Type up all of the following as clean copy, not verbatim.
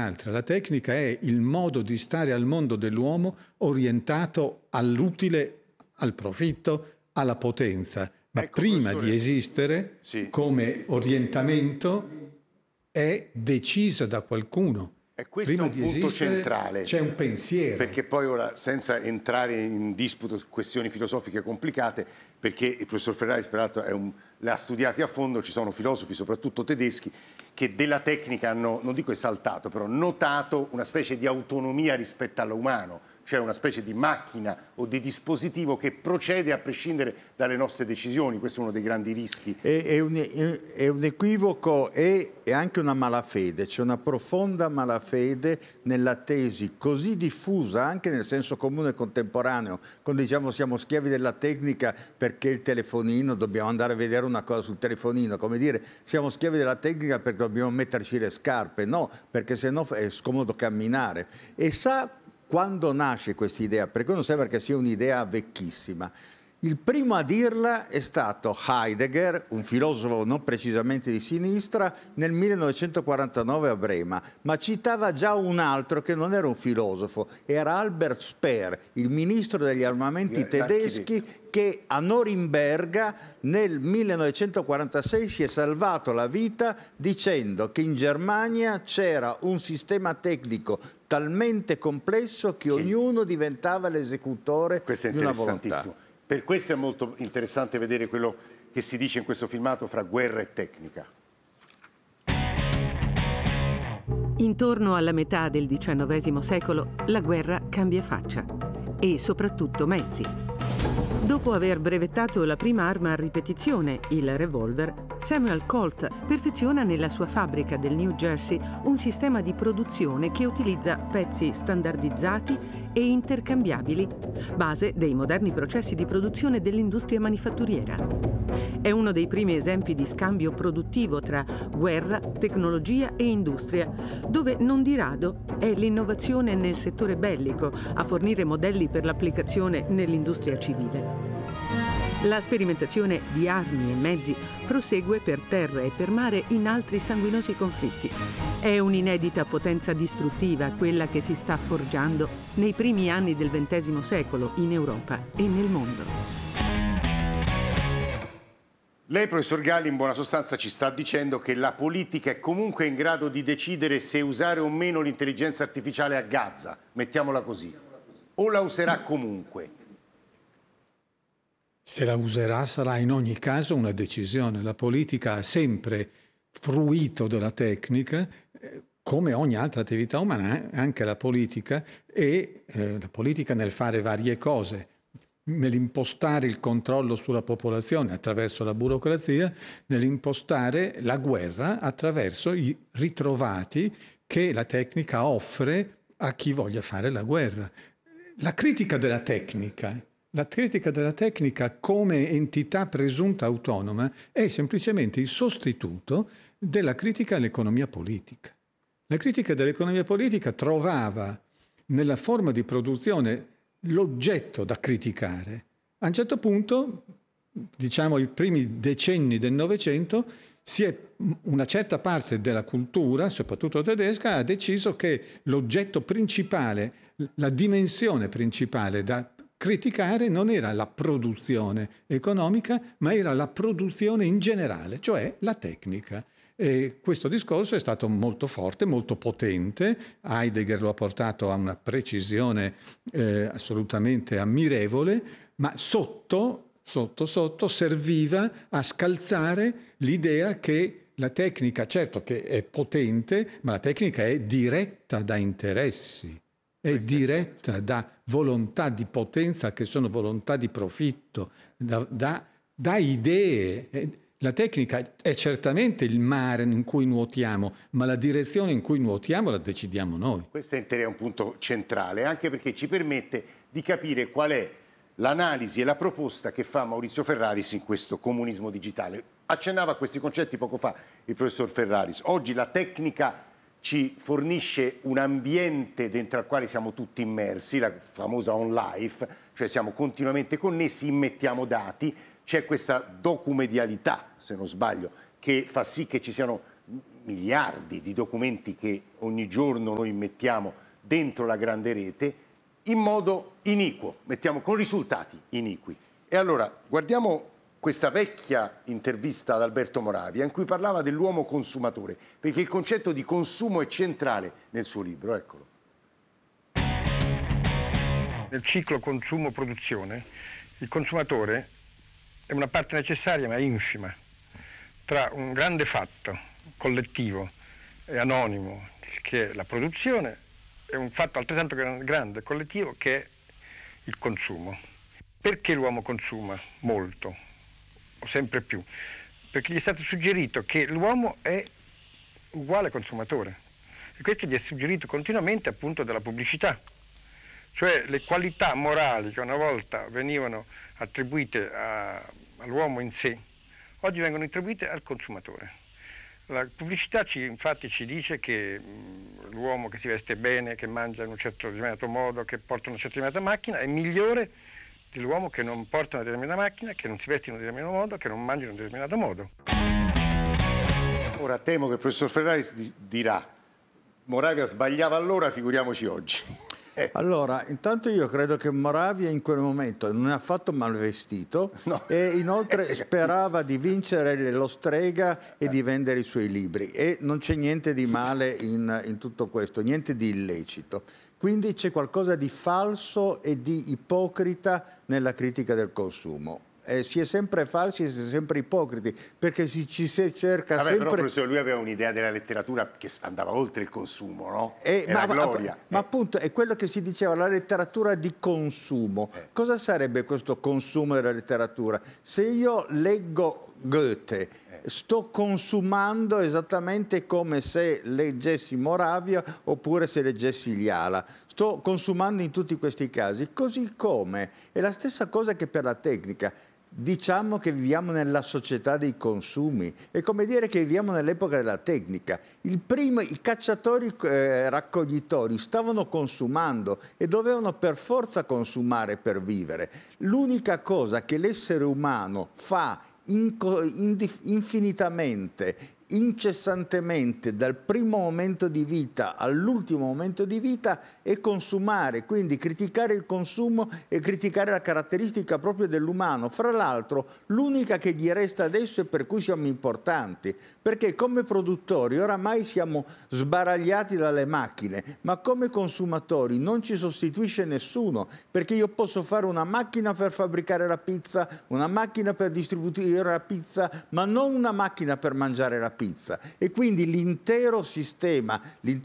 altra. La tecnica è il modo di stare al mondo dell'uomo orientato all'utile, al profitto, alla potenza. Ma ecco, prima di esistere, sì, come orientamento, è decisa da qualcuno. e questo Prima è un di punto esistere centrale. c'è un pensiero. Perché poi ora, senza entrare in disputo su questioni filosofiche complicate, perché il professor Ferraris peraltro le ha studiate a fondo, ci sono filosofi, soprattutto tedeschi, che della tecnica hanno, non dico esaltato, però notato una specie di autonomia rispetto all'umano, cioè una specie di macchina o di dispositivo che procede a prescindere dalle nostre decisioni. Questo è uno dei grandi rischi. È un equivoco e anche una malafede, c'è una profonda malafede nella tesi così diffusa anche nel senso comune contemporaneo, quando diciamo siamo schiavi della tecnica perché il telefonino, dobbiamo andare a vedere una cosa sul telefonino, come dire siamo schiavi della tecnica perché dobbiamo metterci le scarpe, no, perché sennò è scomodo camminare. E sa quando nasce questa idea, perché non sembra che sia un'idea vecchissima. Il primo a dirla è stato Heidegger, un filosofo non precisamente di sinistra, nel 1949 a Brema, ma citava già un altro che non era un filosofo, era Albert Speer, il ministro degli armamenti tedeschi, che a Norimberga nel 1946 si è salvato la vita dicendo che in Germania c'era un sistema tecnico talmente complesso che ognuno diventava l'esecutore di una volontà. Per questo è molto interessante vedere quello che si dice in questo filmato fra guerra e tecnica. Intorno alla metà del XIX secolo la guerra cambia faccia e soprattutto mezzi. Dopo aver brevettato la prima arma a ripetizione, il revolver, Samuel Colt perfeziona nella sua fabbrica del New Jersey un sistema di produzione che utilizza pezzi standardizzati e intercambiabili, base dei moderni processi di produzione dell'industria manifatturiera. È uno dei primi esempi di scambio produttivo tra guerra, tecnologia e industria, dove non di rado è l'innovazione nel settore bellico a fornire modelli per l'applicazione nell'industria civile. La sperimentazione di armi e mezzi prosegue per terra e per mare in altri sanguinosi conflitti. È un'inedita potenza distruttiva quella che si sta forgiando nei primi anni del XX secolo in Europa e nel mondo. Lei, professor Galli, in buona sostanza ci sta dicendo che la politica è comunque in grado di decidere se usare o meno l'intelligenza artificiale a Gaza, mettiamola così, o la userà comunque? Se la userà sarà in ogni caso una decisione. La politica ha sempre fruito della tecnica, come ogni altra attività umana, anche la politica, e la politica nel fare varie cose, nell'impostare il controllo sulla popolazione attraverso la burocrazia, nell'impostare la guerra attraverso i ritrovati che la tecnica offre a chi voglia fare la guerra. La critica della tecnica come entità presunta autonoma è semplicemente il sostituto della critica all'economia politica. La critica dell'economia politica trovava nella forma di produzione l'oggetto da criticare. A un certo punto, diciamo i primi decenni del Novecento, una certa parte della cultura, soprattutto tedesca, ha deciso che l'oggetto principale, la dimensione principale da criticare non era la produzione economica, ma era la produzione in generale, cioè la tecnica. E questo discorso è stato molto forte, molto potente. Heidegger lo ha portato a una precisione assolutamente ammirevole, ma sotto serviva a scalzare l'idea che la tecnica, certo che è potente, ma la tecnica è diretta da interessi, è diretta da volontà di potenza che sono volontà di profitto, da idee. La tecnica è certamente il mare in cui nuotiamo, ma la direzione in cui nuotiamo la decidiamo noi. Questo è un punto centrale, anche perché ci permette di capire qual è l'analisi e la proposta che fa Maurizio Ferraris in questo comunismo digitale. Accennava a questi concetti poco fa il professor Ferraris. Oggi la tecnica ci fornisce un ambiente dentro al quale siamo tutti immersi, la famosa on life, cioè siamo continuamente connessi, immettiamo dati, c'è questa documedialità, se non sbaglio, che fa sì che ci siano miliardi di documenti che ogni giorno noi mettiamo dentro la grande rete in modo iniquo, con risultati iniqui. E allora guardiamo questa vecchia intervista ad Alberto Moravia in cui parlava dell'uomo consumatore, perché il concetto di consumo è centrale nel suo libro, eccolo. Nel ciclo consumo-produzione il consumatore è una parte necessaria ma infima tra un grande fatto collettivo e anonimo che è la produzione e un fatto altrettanto grande e collettivo che è il consumo. Perché l'uomo consuma molto o sempre più? Perché gli è stato suggerito che l'uomo è uguale consumatore e questo gli è suggerito continuamente appunto dalla pubblicità. Cioè le qualità morali che una volta venivano attribuite all'uomo in sé, oggi vengono attribuite al consumatore. La pubblicità infatti ci dice che l'uomo che si veste bene, che mangia in un certo determinato modo, che porta una certa determinata macchina, è migliore dell'uomo che non porta una determinata macchina, che non si veste in un determinato modo, che non mangia in un determinato modo. Ora temo che il professor Ferraris dirà Moravia sbagliava allora, figuriamoci oggi. Allora, intanto io credo che Moravia in quel momento non è affatto malvestito e inoltre sperava di vincere lo Strega e di vendere i suoi libri e non c'è niente di male in tutto questo, niente di illecito. Quindi c'è qualcosa di falso e di ipocrita nella critica del consumo. Si è sempre falsi e si è sempre ipocriti, perché ci si cerca sempre... Però professore, lui aveva un'idea della letteratura che andava oltre il consumo, no? Era gloria. Ma appunto è quello che si diceva, la letteratura di consumo. Cosa sarebbe questo consumo della letteratura? Se io leggo Goethe, sto consumando esattamente come se leggessi Moravia oppure se leggessi Liala. Sto consumando in tutti questi casi, così come è la stessa cosa che per la tecnica. Diciamo che viviamo nella società dei consumi, è come dire che viviamo nell'epoca della tecnica. I cacciatori raccoglitori stavano consumando e dovevano per forza consumare per vivere. L'unica cosa che l'essere umano fa infinitamente, incessantemente, dal primo momento di vita all'ultimo momento di vita, è consumare, quindi criticare il consumo e criticare la caratteristica proprio dell'umano. Fra l'altro, l'unica che gli resta adesso e per cui siamo importanti, perché come produttori oramai siamo sbaragliati dalle macchine, ma come consumatori non ci sostituisce nessuno, perché io posso fare una macchina per fabbricare la pizza, una macchina per distribuire la pizza, ma non una macchina per mangiare la pizza. E quindi l'intero sistema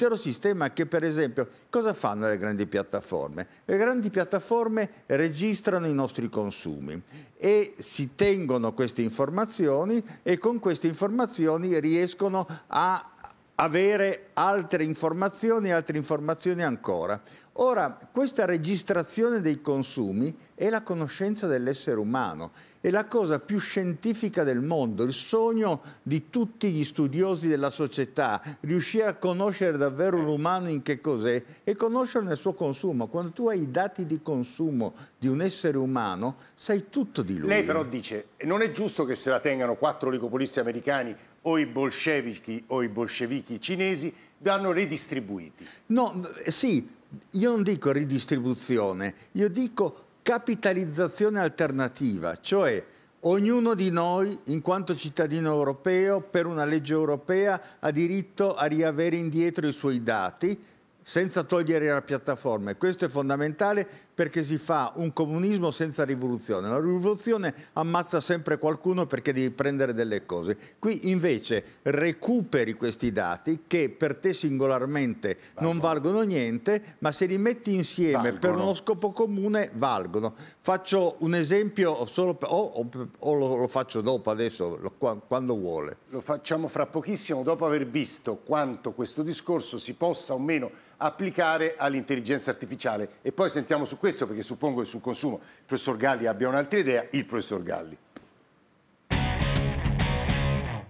che per esempio, cosa fanno le grandi piattaforme? Le grandi piattaforme registrano i nostri consumi e si tengono queste informazioni e con queste informazioni riescono a avere altre informazioni ancora. Ora, questa registrazione dei consumi è la conoscenza dell'essere umano, è la cosa più scientifica del mondo, il sogno di tutti gli studiosi della società, riuscire a conoscere davvero l'umano in che cos'è e conoscere nel suo consumo. Quando tu hai i dati di consumo di un essere umano, sai tutto di lui. Lei però dice, non è giusto che se la tengano 4 oligopolisti americani o i bolscevichi cinesi, vanno redistribuiti. No, sì. Io non dico ridistribuzione, io dico capitalizzazione alternativa, cioè ognuno di noi, in quanto cittadino europeo, per una legge europea, ha diritto a riavere indietro i suoi dati senza togliere la piattaforma. E questo è fondamentale perché si fa un comunismo senza rivoluzione. La rivoluzione ammazza sempre qualcuno perché devi prendere delle cose. Qui invece recuperi questi dati che per te singolarmente non valgono niente, ma se li metti insieme per uno scopo comune valgono. Faccio un esempio solo o lo faccio dopo, adesso, quando vuole. Lo facciamo fra pochissimo, dopo aver visto quanto questo discorso si possa o meno applicare all'intelligenza artificiale. E poi sentiamo su questo, perché suppongo che sul consumo il professor Galli abbia un'altra idea, il professor Galli.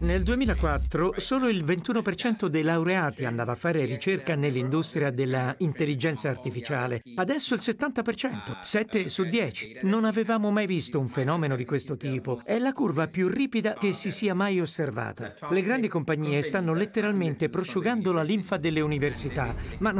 Nel 2004 solo il 21% dei laureati andava a fare ricerca nell'industria della intelligenza artificiale. Adesso il 70%, 7 su 10. Non avevamo mai visto un fenomeno di questo tipo. È la curva più ripida che si sia mai osservata. Le grandi compagnie stanno letteralmente prosciugando la linfa delle università, ma non